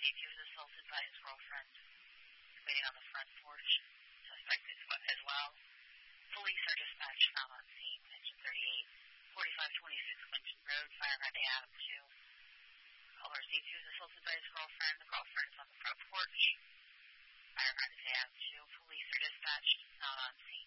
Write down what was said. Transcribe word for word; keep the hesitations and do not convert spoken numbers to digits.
C two was assaulted by his girlfriend, waiting on the front porch. Suspect is as well. Police are dispatched now on scene. Engine thirty-eight, forty-five twenty-six Winton Road, Firefighter Adam two. Caller C two is assaulted by his girlfriend. The girlfriend is on the front porch. Firefighter Adam two. Police are dispatched now on scene.